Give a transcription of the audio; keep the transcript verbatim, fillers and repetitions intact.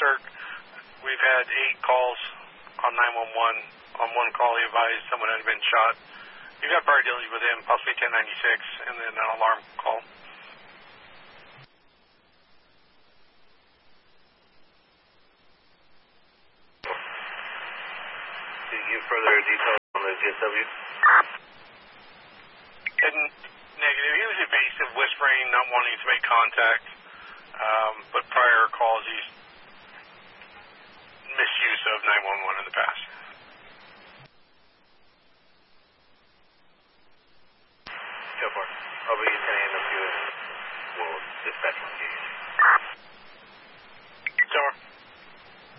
Pittsburgh. We've had eight calls on nine one one. On one call, he advised someone had been shot. You got prior dealings with him, possibly ten ninety-six, and then an alarm call. Can you give further details on the G S W? And negative. He was evasive, whispering, not wanting to make contact. Um, but prior calls, he's misuse of nine one one in the past. Go for it. I'll be sending him a few. We'll dispatch one to you.